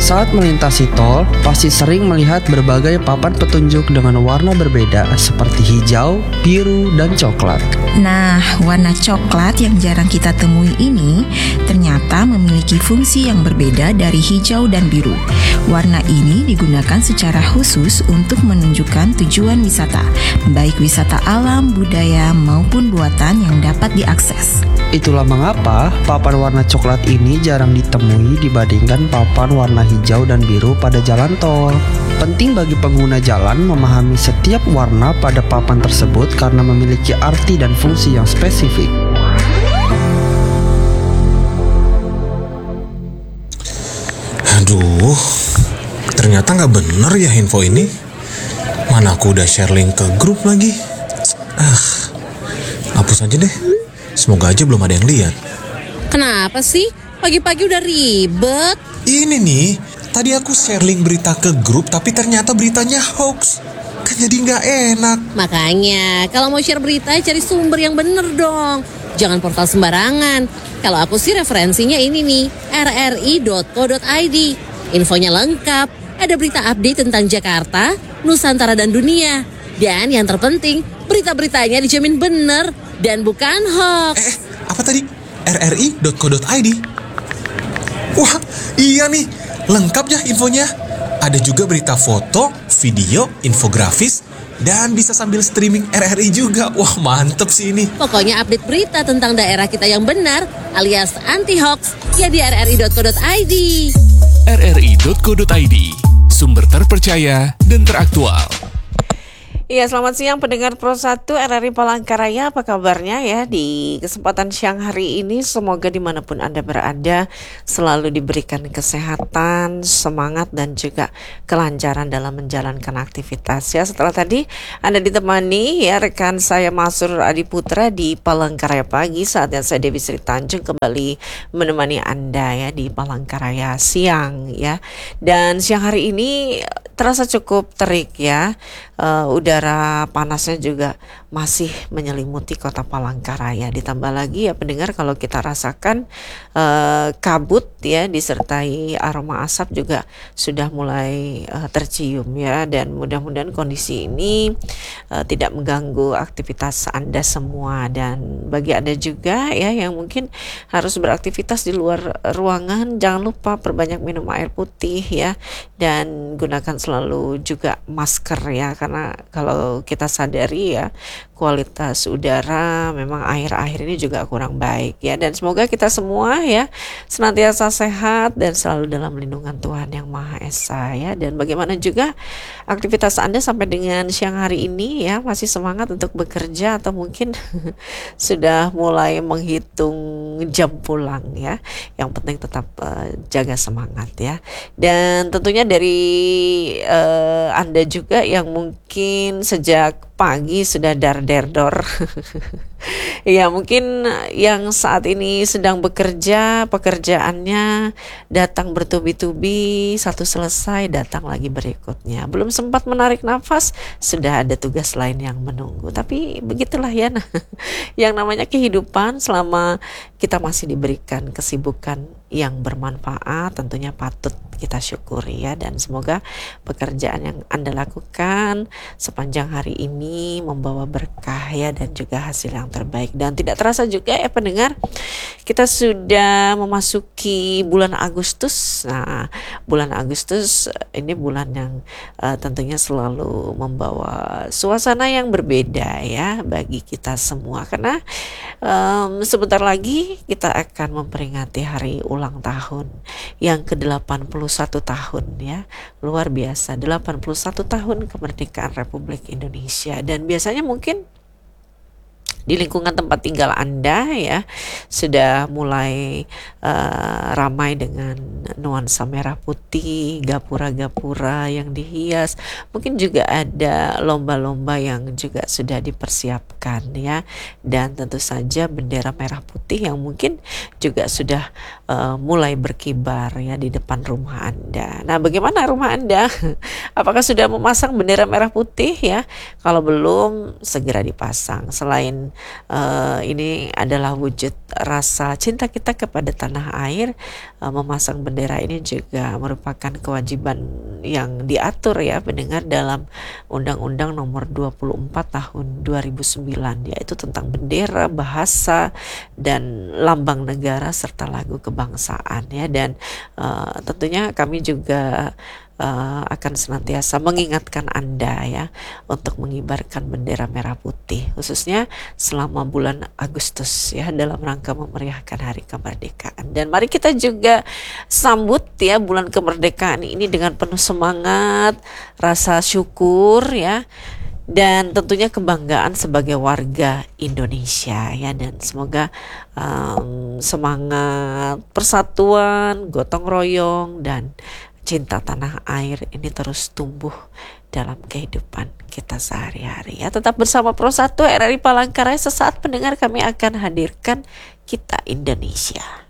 Saat melintasi tol, pasti sering melihat berbagai papan petunjuk dengan warna berbeda seperti hijau, biru, dan coklat. Nah, warna coklat yang jarang kita temui ini ternyata memiliki fungsi yang berbeda dari hijau dan biru. Warna ini digunakan secara khusus untuk menunjukkan tujuan wisata, baik wisata alam, budaya, maupun buatan yang dapat diakses. Itulah mengapa papan warna coklat ini jarang ditemui dibandingkan papan warna hijau dan biru pada jalan tol. Penting bagi pengguna jalan memahami setiap warna pada papan tersebut karena memiliki arti dan fungsi yang spesifik. Aduh, ternyata nggak bener ya info ini. Mana aku udah share link ke grup lagi. Hapus aja deh. Semoga aja belum ada yang lihat. Kenapa sih? Pagi-pagi udah ribet. Ini nih, tadi aku share link berita ke grup tapi ternyata beritanya hoax. Kan jadi nggak enak. Makanya, kalau mau share berita cari sumber yang bener dong. Jangan portal sembarangan. Kalau aku sih referensinya ini nih, rri.co.id. Infonya lengkap. Ada berita update tentang Jakarta, Nusantara dan dunia. Dan yang terpenting, berita-beritanya dijamin bener dan bukan hoax. Apa tadi? rri.co.id. Wah, iya nih. Lengkap ya infonya. Ada juga berita foto, video, infografis, dan bisa sambil streaming RRI juga. Wah, mantep sih ini. Pokoknya update berita tentang daerah kita yang benar alias anti-hoax ya di rri.co.id. rri.co.id, sumber terpercaya dan teraktual. Iya, selamat siang pendengar Pro 1 RRI Palangkaraya, apa kabarnya ya di kesempatan siang hari ini? Semoga dimanapun Anda berada selalu diberikan kesehatan, semangat dan juga kelancaran dalam menjalankan aktivitas ya. Setelah tadi Anda ditemani ya rekan saya Masur Adi Putra di Palangkaraya Pagi, saatnya saya Dewi Sri Tanjung kembali menemani Anda ya di Palangkaraya siang ya. Dan siang hari ini terasa cukup terik ya. Udara panasnya juga masih menyelimuti kota Palangkaraya. Ditambah lagi ya pendengar, kalau kita rasakan kabut ya disertai aroma asap juga sudah mulai tercium ya. Dan mudah-mudahan kondisi ini tidak mengganggu aktivitas Anda semua. Dan bagi Anda juga ya yang mungkin harus beraktivitas di luar ruangan, jangan lupa perbanyak minum air putih ya. Dan gunakan selalu juga masker ya, karena kalau kita sadari ya kualitas udara memang akhir-akhir ini juga kurang baik ya. Dan semoga kita semua ya senantiasa sehat dan selalu dalam lindungan Tuhan Yang Maha Esa ya. Dan bagaimana juga aktivitas Anda sampai dengan siang hari ini ya, masih semangat untuk bekerja atau mungkin sudah mulai menghitung jam pulang ya. Yang penting tetap jaga semangat ya. Dan tentunya dari Anda juga yang mungkin sejak pagi sudah dar-der-dor ya, mungkin yang saat ini sedang bekerja, pekerjaannya datang bertubi-tubi, satu selesai datang lagi berikutnya, belum sempat menarik nafas sudah ada tugas lain yang menunggu. Tapi begitulah ya, nah, yang namanya kehidupan. Selama kita masih diberikan kesibukan yang bermanfaat, tentunya patut kita syukuri ya. Dan semoga pekerjaan yang Anda lakukan sepanjang hari ini membawa berkah ya, dan juga hasil yang terbaik. Dan tidak terasa juga ya pendengar, kita sudah memasuki bulan Agustus. Nah, bulan Agustus ini bulan yang tentunya selalu membawa suasana yang berbeda ya bagi kita semua, karena sebentar lagi kita akan memperingati hari ulang tahun yang ke-81 tahun ya. Luar biasa, 81 tahun kemerdekaan Republik Indonesia. Dan biasanya mungkin di lingkungan tempat tinggal Anda ya sudah mulai ramai dengan nuansa merah putih, gapura-gapura yang dihias. Mungkin juga ada lomba-lomba yang juga sudah dipersiapkan ya. Dan tentu saja bendera merah putih yang mungkin juga sudah mulai berkibar ya di depan rumah Anda. Nah, bagaimana rumah Anda? Apakah sudah memasang bendera merah putih ya? Kalau belum, segera dipasang. Selain ini adalah wujud rasa cinta kita kepada tanah air, memasang bendera bendera ini juga merupakan kewajiban yang diatur ya pendengar dalam Undang-Undang Nomor 24 Tahun 2009, yaitu tentang bendera, bahasa, dan lambang negara serta lagu kebangsaan ya. Dan tentunya kami juga akan senantiasa mengingatkan Anda ya untuk mengibarkan bendera merah putih, khususnya selama bulan Agustus ya, dalam rangka memeriahkan hari kemerdekaan. Dan mari kita juga sambut ya bulan kemerdekaan ini dengan penuh semangat, rasa syukur ya, dan tentunya kebanggaan sebagai warga Indonesia ya. Dan semoga semangat persatuan, gotong royong, dan cinta tanah air ini terus tumbuh dalam kehidupan kita sehari-hari ya. Tetap bersama Pro 1 RRI Palangkaraya. Sesaat pendengar kami akan hadirkan Kita Indonesia.